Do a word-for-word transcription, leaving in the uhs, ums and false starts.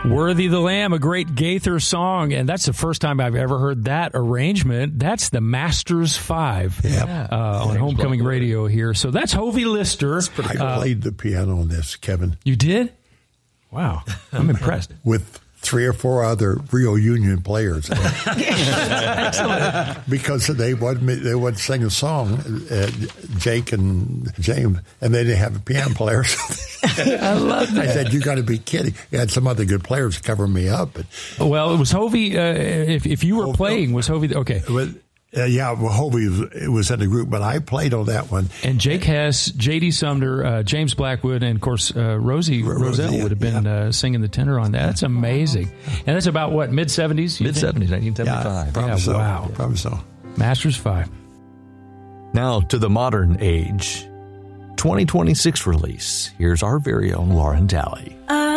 Worthy the Lamb, a great Gaither song, and that's the first time I've ever heard that arrangement. That's the Masters Five yep. uh, on Homecoming Radio here. So that's Hovey Lister. I uh, played the piano on this, Kevin. You did? Wow. I'm impressed. With three or four other Rio Union players. Because they would they would sing a song, uh, Jake and James, and they didn't have a piano player. I love that. I said, you got to be kidding. You had some other good players cover me up. But well, it was Hovey, uh, if, if you were Hovey, playing, was Hovey, okay. But, Uh, yeah, well, Hovey was, was in the group, but I played on that one. And Jake Hess, J D. Sumner, uh, James Blackwood, and, of course, uh, Rosie R- Roselle Rosie, would have been yeah. uh, singing the tenor on that. That's amazing. And that's about, what, mid-seventies? mid-seventies, nineteen seventy-five. Yeah, probably yeah, so. Wow. Probably so. Masters five. Now to the modern age. twenty twenty-six release. Here's our very own Lauren Talley.